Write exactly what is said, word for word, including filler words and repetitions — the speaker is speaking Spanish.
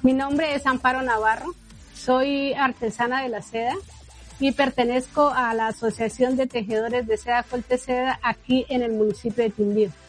Mi nombre es Amparo Navarro, soy artesana de la seda y pertenezco a la Asociación de Tejedores de Seda Colteseda aquí en el municipio de Quindío.